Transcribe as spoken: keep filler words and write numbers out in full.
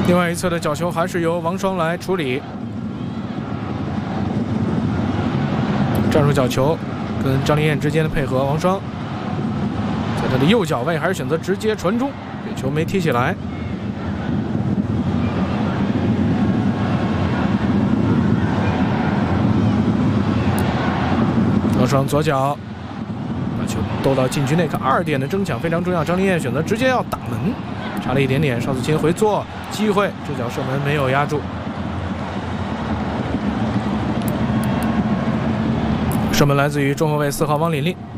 另外一侧的角球还是由王霜来处理。战术角球跟张琳艳之间的配合，王霜在他的右脚位还是选择直接传中，这球没踢起来。王霜左脚把球兜到禁区内，看二点的争抢非常重要。张琳艳选择直接要打门，差了一点点。邵子钦回做机会，这脚射门没有压住。射门来自于中后卫四号汪琳琳。